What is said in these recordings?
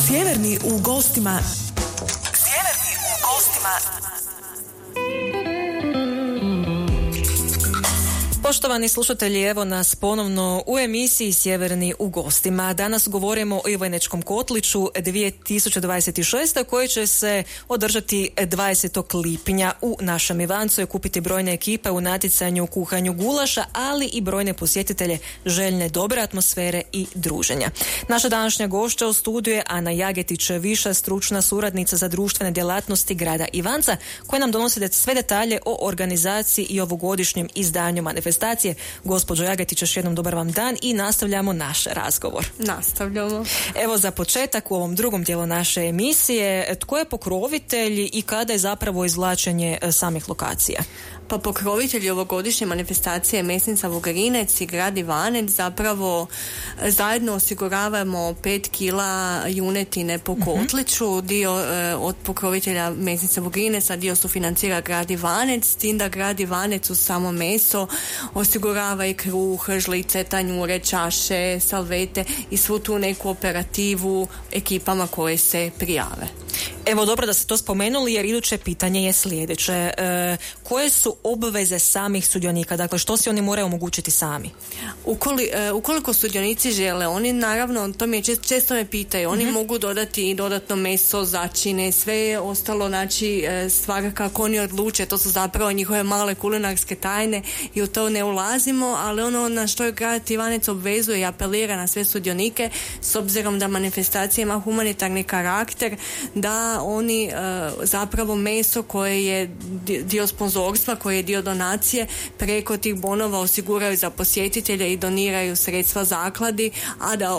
Sjeverni u gostima. Sjeverni u gostima. Poštovani slušatelji, evo nas ponovno u emisiji Sjeverni u gostima. Danas govorimo o Ivanečkom kotliću 2026. koji će se održati 20. lipnja u našem Ivancu i kupiti brojne ekipe u natjecanju u kuhanju gulaša, ali i brojne posjetitelje željne dobre atmosfere i druženja. Naša današnja gošća u studiju je Ana Jagetić, viša stručna suradnica za društvene djelatnosti grada Ivanca, koja nam donosi sve detalje o organizaciji i ovogodišnjem izdanju manifestacije. Gospođo Jagetić, još jednom dobar vam dan i nastavljamo naš razgovor. Nastavljamo. Evo za početak u ovom drugom dijelu naše emisije, tko je pokrovitelj i kada je zapravo izvlačenje samih lokacija? Pa pokrovitelji ovogodišnje manifestacije Mesnica Vugrinec i grad Ivanec zapravo zajedno osiguravamo 5 kila junetine po kotliću. Dio od pokrovitelja Mesnica Vugrinec, a dio sufinancira grad Ivanec, s tim da grad Ivanec uz samo meso osigurava i kruh, žlice, tanjure, čaše, salvete i svu tu neku operativu ekipama koje se prijave. Evo, dobro da ste to spomenuli, jer iduće pitanje je sljedeće. Koje su obveze samih sudionika? Dakle, što si oni moraju omogućiti sami? Ukoliko sudionici žele, oni naravno, to mi često me pitaju, oni mogu dodati i dodatno meso, začine, sve ostalo, znači stvari kako oni odluče, to su zapravo njihove male kulinarske tajne i u to ne ulazimo, ali ono na što je grad Ivanec obvezuje i apelira na sve sudionike, s obzirom da manifestacija ima humanitarni karakter, da oni zapravo meso koje je dio sponzorstva, koje je dio donacije, preko tih bonova osiguraju za posjetitelje i doniraju sredstva zakladi, a da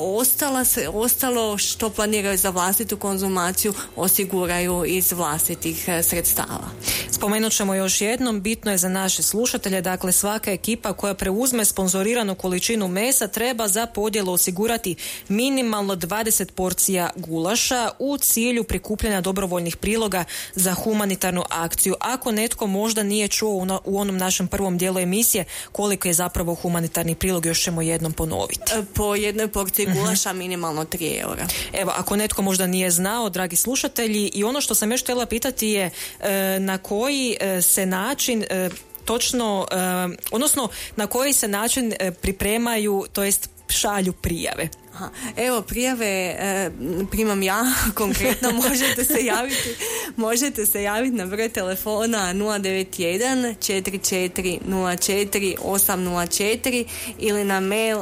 ostalo što planiraju za vlastitu konzumaciju osiguraju iz vlastitih sredstava. Spomenut ćemo još jednom, bitno je za naše slušatelje, dakle svaka ekipa koja preuzme sponzoriranu količinu mesa treba za podjelu osigurati minimalno 20 porcija gulaša u cilju prikupljanja dobrovoljnih priloga za humanitarnu akciju. Ako netko možda nije čuo u onom našem prvom dijelu emisije koliko je zapravo humanitarni prilog, još ćemo jednom ponoviti. Po jednoj porciji gulaša minimalno 3 eura. Evo, ako netko možda nije znao, dragi slušatelji, i ono što sam još htjela pitati je na koji se način točno, odnosno na koji se način pripremaju, to jest šalju prijave. Evo, prijave primam ja konkretno, možete se javiti na broj telefona 091 4404 804 ili na mail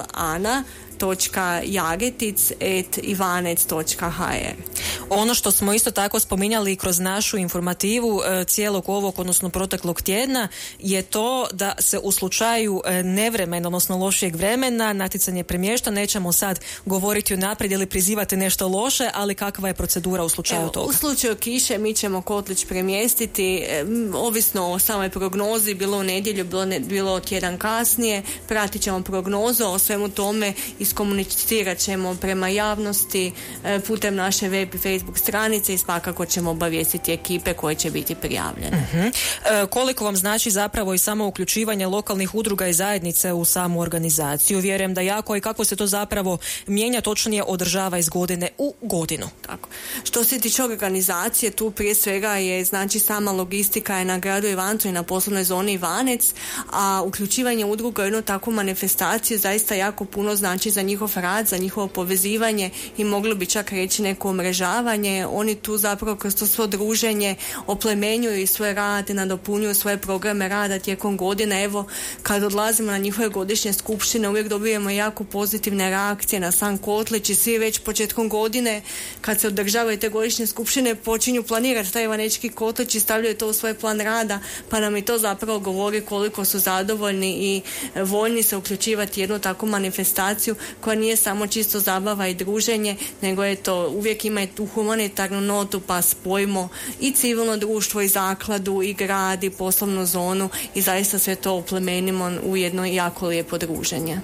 ana.jagetic@ivanec.hr. Ono što smo isto tako spominjali kroz našu informativu cijelog ovog, odnosno proteklog tjedna, je to da se u slučaju nevremena, odnosno lošijeg vremena, natjecanje premješta. Nećemo sad govoriti unaprijed ili prizivati nešto loše, ali kakva je procedura u slučaju toga? U slučaju kiše mi ćemo kotlić premjestiti, ovisno o samoj prognozi, bilo u nedjelju, bilo tjedan kasnije, pratit ćemo prognozu, o svemu tome iskomunicirat ćemo prema javnosti putem naše web i Facebook stranice i svakako ćemo obavijestiti ekipe koje će biti prijavljene. Koliko vam znači zapravo i samo uključivanje lokalnih udruga i zajednice u samu organizaciju? Vjerujem da jako, i kako se to zapravo mijenja, točnije održava iz godine u godinu. Tako. Što se tiče organizacije, tu prije svega je znači sama logistika je na gradu Ivancu i na poslovnoj zoni Ivanec, a uključivanje udruga u jednu takvu manifestaciju zaista jako puno znači za njihov rad, za njihovo povezivanje i moglo bi čak reći neko umrežavanje. Oni tu zapravo kroz to svo druženje oplemenjuju i svoj rad i nadopunjuju svoje programe rada tijekom godine. Evo, kad odlazimo na njihove godišnje skupštine uvijek dobijemo jako pozitivne reakcije na sam kotlić i svi već početkom godine kad se održavaju te godišnje skupštine počinju planirati taj ivanečki kotlić i stavljaju to u svoj plan rada, pa nam i to zapravo govori koliko su zadovoljni i voljni se uključivati jednu takvu manifestaciju koja nije samo čisto zabava i druženje, nego je to uvijek ima i tu humanitarnu notu, pa spojimo i civilno društvo i zakladu i grad i poslovnu zonu i zaista sve to oplemenimo u jedno jako lijepo druženje.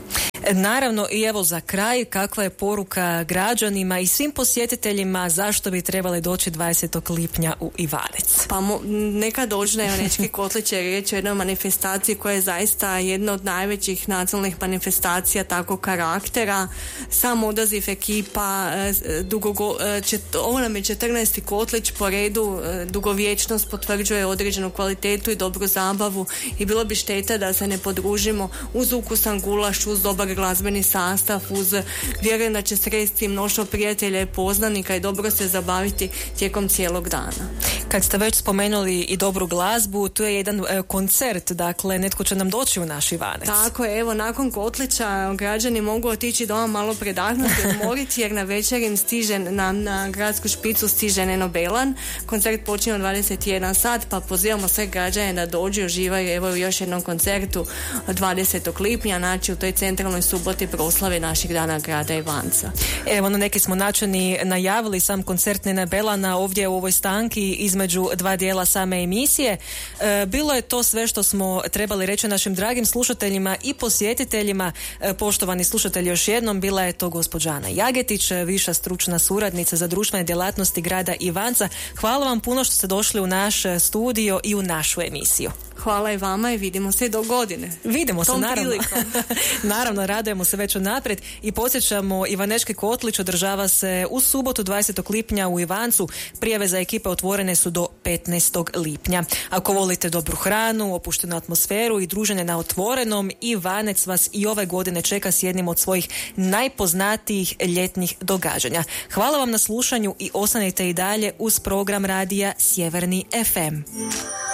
Naravno, i evo za kraj, kakva je poruka građanima i svim posjetiteljima zašto bi trebali doći 20. lipnja u Ivanec? Pa neka dođu na Ivanečki kotlić, je riječ o jednoj manifestaciji koja je zaista jedna od najvećih nacionalnih manifestacija takvog karaktera. Sam odaziv ekipa, ovo nam je 14. kotlić po redu, dugovječnost potvrđuje određenu kvalitetu i dobru zabavu i bilo bi šteta da se ne podružimo uz ukusan gulaš, uz dobar glazbeni sastav, vjerujem da će sresti mnoštvo prijatelja i poznanika i dobro se zabaviti tijekom cijelog dana. Kad ste već spomenuli i dobru glazbu, tu je jedan koncert, dakle netko će nam doći u naš Ivanec. Tako je, evo nakon kotlića građani mogu otići doma malo predahnuti, odmoriti jer na večer im stiže na gradsku špicu stiže Neno Belan. Koncert počinje u 21 sat, pa pozivamo sve građane da dođu i uživaju evo u još jednom koncertu 20. lipnja, znači u toj centralnoj suboti proslave naših dana grada Ivanca. Evo, na neki smo načini najavili sam koncert Nena Belana ovdje u ovoj stanki između dva dijela same emisije. Bilo je to sve što smo trebali reći našim dragim slušateljima i posjetiteljima. Poštovani slušatelji, još jednom, bila je to gospođa Ana Jagetić, viša stručna suradnica za društvene djelatnosti grada Ivanca. Hvala vam puno što ste došli u naš studio i u našu emisiju. Hvala i vama i vidimo se i do godine. Vidimo se, naravno. Naravno, radujemo se već unaprijed i podsjećamo, Ivanečki kotlić održava se u subotu 20. lipnja u Ivancu. Prijave za ekipe otvorene su do 15. lipnja. Ako volite dobru hranu, opuštenu atmosferu i druženje na otvorenom, Ivanec vas i ove godine čeka s jednim od svojih najpoznatijih ljetnih događanja. Hvala vam na slušanju i ostanite i dalje uz program radija Sjeverni FM.